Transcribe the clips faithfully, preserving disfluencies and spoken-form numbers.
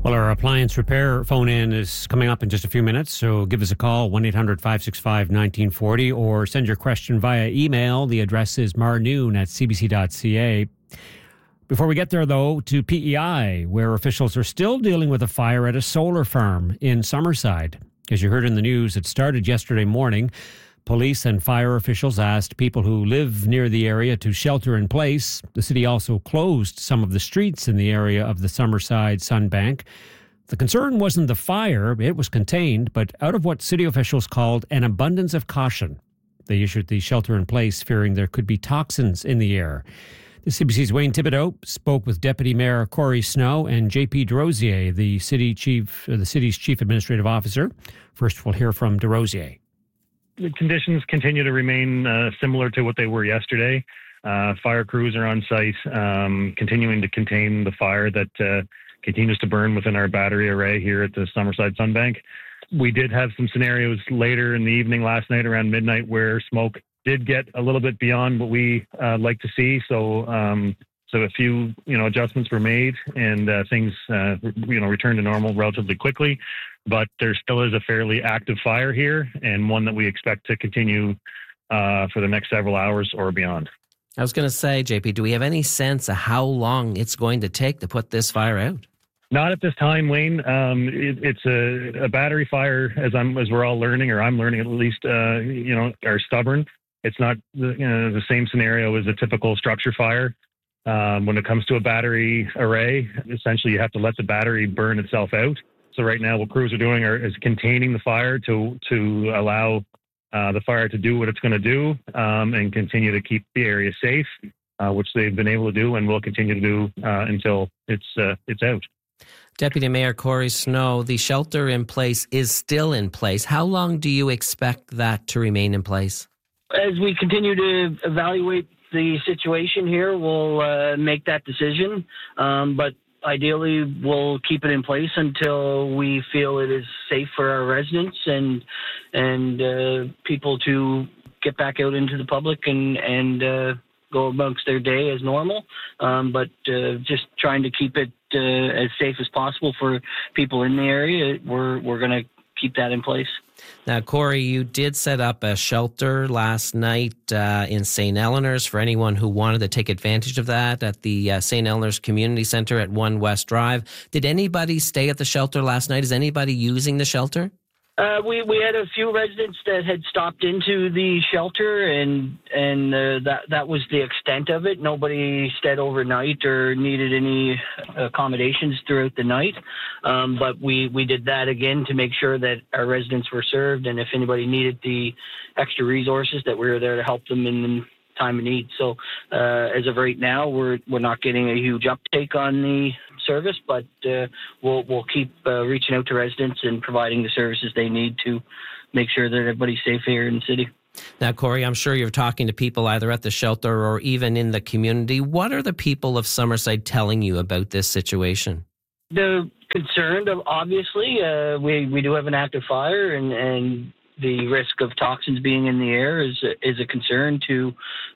Well, our appliance repair phone-in is coming up in just a few minutes, so give us a call, one eight hundred five six five one nine four zero, or send your question via email. The address is marnoon at c b c dot c a. Before we get there, though, to P E I, where officials are still dealing with a fire at a solar farm in Summerside. As you heard in the news, it started yesterday morning. Police and fire officials asked people who live near the area to shelter in place. The city also closed some of the streets in the area of the Summerside Sunbank. The concern wasn't the fire, it was contained, but out of what city officials called an abundance of caution. They issued the shelter in place, fearing there could be toxins in the air. The C B C's Wayne Thibodeau spoke with Deputy Mayor Corey Snow and J P Desrosiers, the city chief, uh, the city's chief administrative officer. First, we'll hear from Desrosiers. The conditions continue to remain uh, similar to what they were yesterday. Uh, fire crews are on site, um, continuing to contain the fire that uh, continues to burn within our battery array here at the Summerside Sunbank. We did have some scenarios later in the evening last night around midnight where smoke did get a little bit beyond what we uh, like to see. So, um, so a few, you know, adjustments were made, and uh, things, uh, you know, returned to normal relatively quickly. But there still is a fairly active fire here, and one that we expect to continue uh, for the next several hours or beyond. I was going to say, J P, do we have any sense of how long it's going to take to put this fire out? Not at this time, Wayne. Um, it, it's a, a battery fire, as I'm as we're all learning, or I'm learning at least. Uh, you know, are stubborn. It's not the, you know, the same scenario as a typical structure fire. Um, when it comes to a battery array, essentially you have to let the battery burn itself out. So right now, what crews are doing are, is containing the fire to to allow uh, the fire to do what it's going to do um, and continue to keep the area safe, uh, which they've been able to do and will continue to do uh, until it's uh, it's out. Deputy Mayor Corey Snow, the shelter in place is still in place. How long do you expect that to remain in place? As we continue to evaluate the situation here, we'll uh, make that decision. Um, but ideally, we'll keep it in place until we feel it is safe for our residents and and uh, people to get back out into the public and and uh, go amongst their day as normal. Um, but uh, just trying to keep it uh, as safe as possible for people in the area. We're we're going to keep that in place. Now, Corey, you did set up a shelter last night uh, in Saint Eleanor's for anyone who wanted to take advantage of that at the uh, Saint Eleanor's Community Centre at one West Drive. Did anybody stay at the shelter last night? Is anybody using the shelter? Uh, we, we had a few residents that had stopped into the shelter, and and uh, that that was the extent of it. Nobody stayed overnight or needed any accommodations throughout the night. Um, but we, we did that again to make sure that our residents were served, and if anybody needed the extra resources, that we were there to help them in time of need. So uh, as of right now, we're we're not getting a huge uptake on the service, but uh, we'll we'll keep uh, reaching out to residents and providing the services they need to make sure that everybody's safe here in the city. Now, Corey, I'm sure you're talking to people either at the shelter or even in the community. What are the people of Summerside telling you about this situation? They're concerned, obviously. Uh, we, we do have an active fire, and, and the risk of toxins being in the air is is a concern to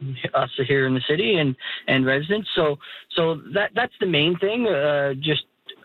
us here in the city and, and residents. So so that that's the main thing. Uh, just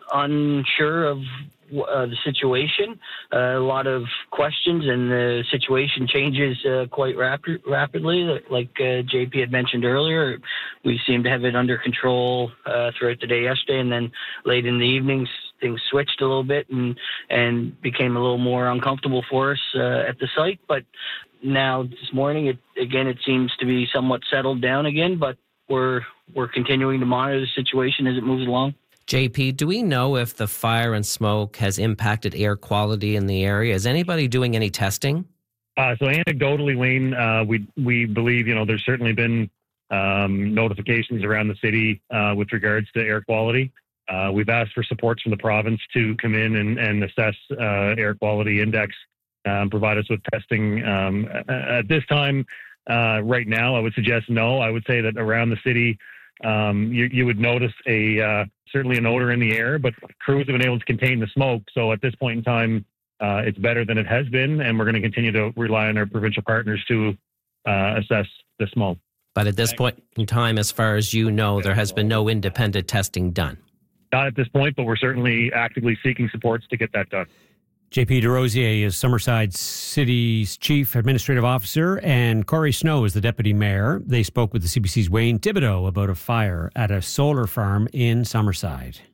unsure of uh, the situation. Uh, a lot of questions, and the situation changes uh, quite rap- rapidly. Like uh, J P had mentioned earlier, we seem to have it under control uh, throughout the day yesterday, and then late in the evenings, things switched a little bit and and became a little more uncomfortable for us uh, at the site. But now this morning, it again, it seems to be somewhat settled down again. But we're we're continuing to monitor the situation as it moves along. J P, do we know if the fire and smoke has impacted air quality in the area? Is anybody doing any testing? Uh, so anecdotally, Wayne, uh, we we believe you know there's certainly been um, notifications around the city uh, with regards to air quality. Uh, we've asked for supports from the province to come in and, and assess uh, air quality index, um, provide us with testing. Um, at this time, uh, right now, I would suggest no. I would say that around the city, um, you, you would notice a uh, certainly an odor in the air, but crews have been able to contain the smoke. So at this point in time, uh, it's better than it has been, and we're going to continue to rely on our provincial partners to uh, assess the smoke. But at this point in time, as far as you know, there has been no independent testing done. not at this point, but we're certainly actively seeking supports to get that done. J P DeRosier is Summerside City's Chief Administrative Officer, and Corey Snow is the Deputy Mayor. They spoke with the C B C's Wayne Thibodeau about a fire at a solar farm in Summerside.